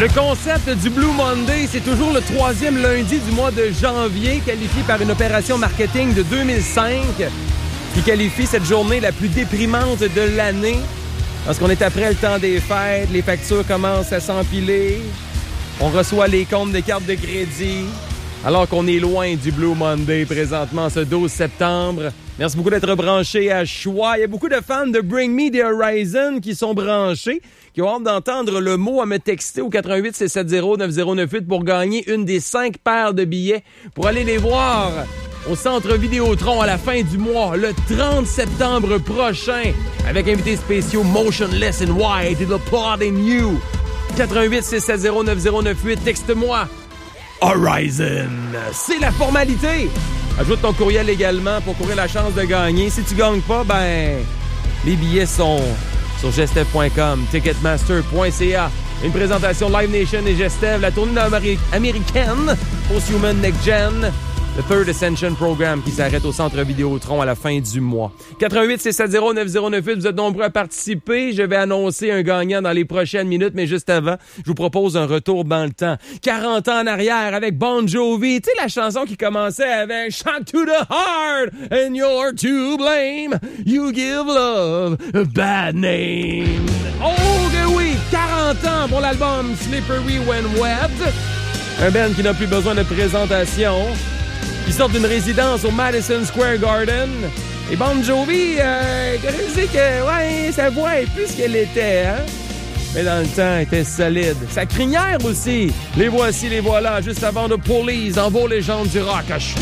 Le concept du Blue Monday, c'est toujours le 3e lundi du mois de janvier, qualifié par une opération marketing de 2005, qui qualifie cette journée la plus déprimante de l'année. Parce qu'on est après le temps des fêtes, les factures commencent à s'empiler, on reçoit les comptes des cartes de crédit, alors qu'on est loin du Blue Monday présentement, ce 12 septembre. Merci beaucoup d'être branchés à Choix. Il y a beaucoup de fans de Bring Me the Horizon qui sont branchés, qui ont hâte d'entendre le mot à me texter au 88-670-9098 pour gagner une des 5 paires de billets pour aller les voir au Centre Vidéotron à la fin du mois, le 30 septembre prochain, avec invités spéciaux Motionless in White et The Plot in You. 88-670-9098, texte-moi Horizon. C'est la formalité. Ajoute ton courriel également pour courir la chance de gagner. Si tu gagnes pas, les billets sont sur gestev.com, ticketmaster.ca. Une présentation Live Nation et Gestev, la tournée américaine Post-Human Next Gen, le Third Ascension Program qui s'arrête au Centre Vidéotron à la fin du mois. 88-670-9098, vous êtes nombreux à participer. Je vais annoncer un gagnant dans les prochaines minutes, mais juste avant, je vous propose un retour dans le temps. 40 ans en arrière avec Bon Jovi. Tu sais, la chanson qui commençait avec « Shock to the heart and you're to blame. You give love a bad name. » Oh que oui! 40 ans pour l'album « Slippery When Wet ». Un band qui n'a plus besoin de présentation, qui sort d'une résidence au Madison Square Garden. Et Bon Jovi, réalisé que sa voix est plus ce qu'elle était, hein? Mais dans le temps, elle était solide. Sa crinière aussi. Les voici, les voilà, juste avant de Police, en vos légendes du rock à Choix.